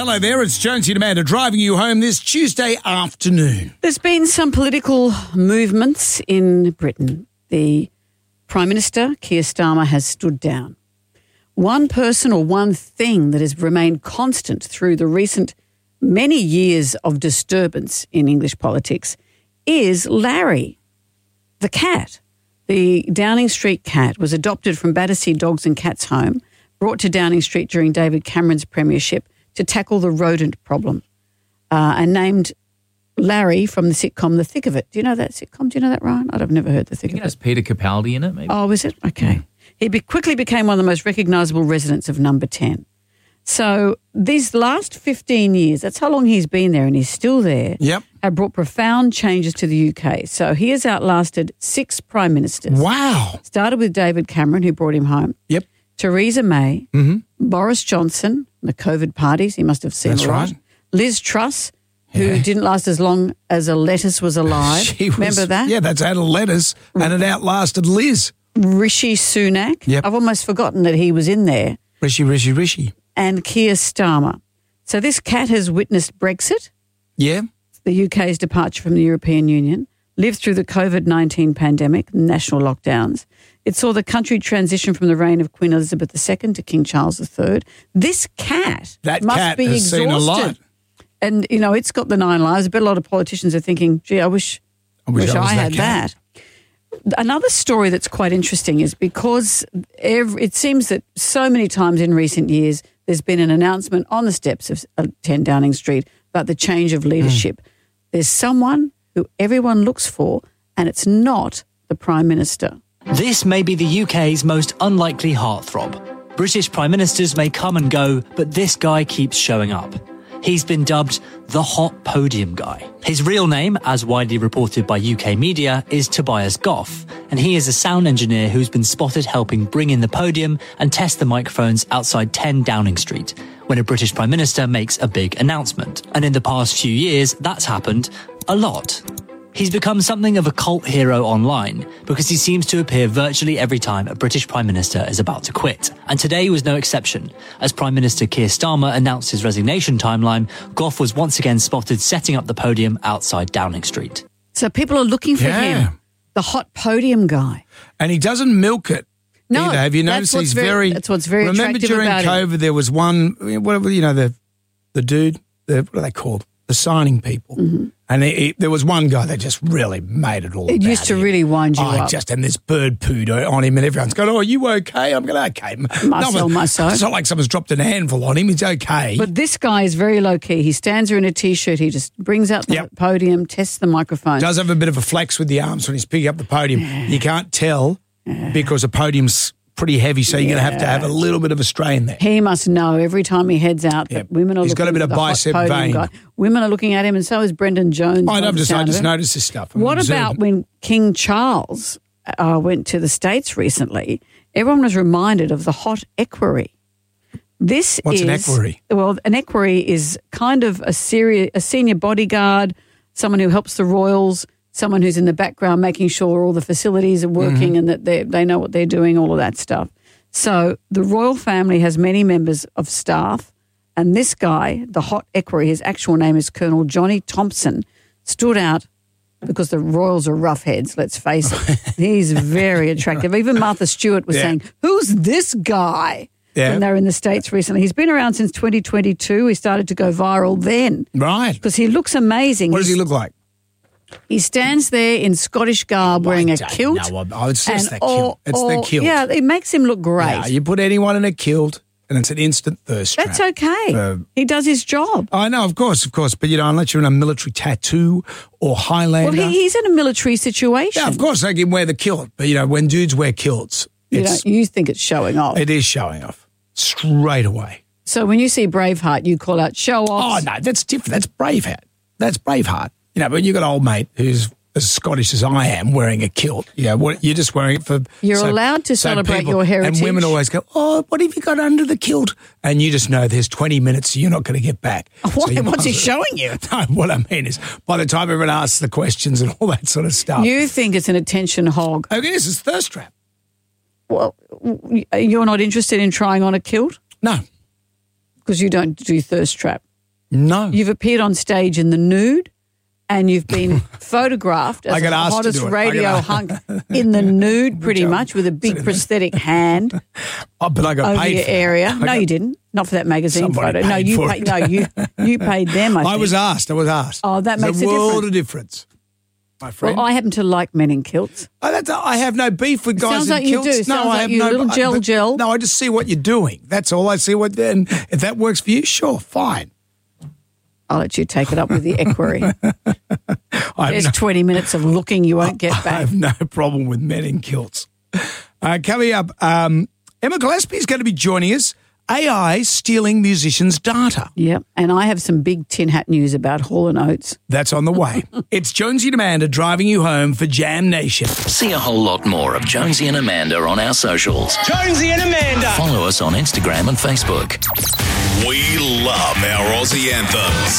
hello there. It's Jonesy and Amanda driving you home this Tuesday afternoon. There's been some political movements in Britain. The Prime Minister, Keir Starmer, has stood down. One person or one thing that has remained constant through the recent many years of disturbance in English politics is Larry, the cat. The Downing Street cat was adopted from Battersea Dogs and Cats Home, brought to Downing Street during David Cameron's premiership to tackle the rodent problem, and named Larry from the sitcom The Thick of It. Do you know that sitcom? Do you know that, Ryan? I've never heard The Thick of It. It has Peter Capaldi in it, maybe. Oh, is it? Okay. He quickly became one of the most recognisable residents of Number 10. So these last 15 years, that's how long he's been there and he's still there, have brought profound changes to the UK. So he has outlasted 6 prime ministers. Wow. Started with David Cameron, who brought him home. Yep. Theresa May, Boris Johnson, the COVID parties, he must have seen That's a lot. right. Liz Truss, who didn't last as long as a lettuce was alive. Remember that? Yeah, that's out of lettuce and it outlasted Liz. Rishi Sunak. Yep. I've almost forgotten that he was in there. Rishi. And Keir Starmer. So this cat has witnessed Brexit, Yeah. the UK's departure from the European Union, lived through the COVID-19 pandemic, national lockdowns. It saw the country transition from the reign of Queen Elizabeth II to King Charles III. This cat must be has exhausted. seen a lot. And, you know, it's got the 9 lives. I bet a lot of politicians are thinking, gee, I wish I had that. Another story that's quite interesting is because it seems that so many times in recent years there's been an announcement on the steps of 10 Downing Street about the change of leadership. There's someone who everyone looks for, and it's not the Prime Minister. This may be the UK's most unlikely heartthrob. British Prime Ministers may come and go, but this guy keeps showing up. He's been dubbed the Hot Podium Guy. His real name, as widely reported by UK media, is Tobias Goff, and he is a sound engineer who's been spotted helping bring in the podium and test the microphones outside 10 Downing Street when a British Prime Minister makes a big announcement. And in the past few years, that's happened a lot. He's become something of a cult hero online because he seems to appear virtually every time a British Prime Minister is about to quit. And today was no exception. As Prime Minister Keir Starmer announced his resignation timeline, Goff was once again spotted setting up the podium outside Downing Street. So people are looking for him, the Hot Podium Guy. And he doesn't milk it. No, either. Have you noticed that's what's very Remember attractive during about COVID him. there was one, whatever, you know, the dude, what are they called? The signing people. And there was one guy that just really made it all It about used to him. really wind you up. And this bird pooed on him and everyone's going, are you okay? I'm going, okay. Marcel. It's not like someone's dropped a handful on him. It's okay. But this guy is very low-key. He stands there in a T-shirt. He just brings out the podium, tests the microphone. Does have a bit of a flex with the arms when he's picking up the podium. You can't tell because the podium's pretty heavy, so you're going to have a little bit of a strain there. He must know every time he heads out that women are He's looking got a bit at of the bicep Hot Podium vein. Guy. Women are looking at him, and so is Brendan Jones. I just noticed this stuff. What about when King Charles went to the States recently? Everyone was reminded of the hot equerry. What's an equerry? Well, an equerry is kind of a senior bodyguard, someone who helps the royals, someone who's in the background making sure all the facilities are working and that they know what they're doing, all of that stuff. So the royal family has many members of staff, and this guy, the hot equerry, his actual name is Colonel Johnny Thompson, stood out because the royals are rough heads, let's face it. He's very attractive. Even Martha Stewart was saying, who's this guy? When they were in the States recently. He's been around since 2022. He started to go viral then. Right. Because he looks amazing. What does he look like? He stands there in Scottish garb wearing a kilt. No, it's just the kilt. It's the kilt. Yeah, it makes him look great. Yeah, you put anyone in a kilt and it's an instant thirst trap. That's okay. He does his job. I know, of course. But unless you're in a military tattoo or Highlander. Well, he's in a military situation. Yeah, of course they can wear the kilt. But, when dudes wear kilts. You think it's showing off. It is showing off. Straight away. So when you see Braveheart, you call out show off. Oh, no, that's different. That's Braveheart. But you've got an old mate who's as Scottish as I am wearing a kilt. You're just wearing it for... You're allowed to celebrate your heritage. And women always go, oh, what have you got under the kilt? And you just know there's 20 minutes you're not going to get back. What's he showing you? No, what I mean is by the time everyone asks the questions and all that sort of stuff. You think it's an attention hog. Oh, it is. It's thirst trap. Well, you're not interested in trying on a kilt? No. Because you don't do thirst trap. No. You've appeared on stage in the nude and you've been photographed as the hottest radio hunk in the nude pretty much with a big prosthetic hand but I got over paid your for area. No, you didn't. Not for that magazine Somebody photo. No, paid you for paid. it. No, you paid them. I was asked. Oh, that makes a world difference. of difference, my friend. Well, I happen to like men in kilts. I have no beef with guys Sounds in like kilts. you do. No, Sounds I like have you no. little gel. No, I just see what you're doing. That's all I see. And if that works for you, sure, fine. I'll let you take it up with the equerry. There's 20 minutes of looking you won't get back. I have no problem with men in kilts. Coming up, Emma Gillespie is going to be joining us. AI stealing musicians' data. Yep, and I have some big tin hat news about Hall & Oates. That's on the way. It's Jonesy and Amanda driving you home for Jam Nation. See a whole lot more of Jonesy and Amanda on our socials. Jonesy and Amanda. Follow us on Instagram and Facebook. We love our Aussie anthems.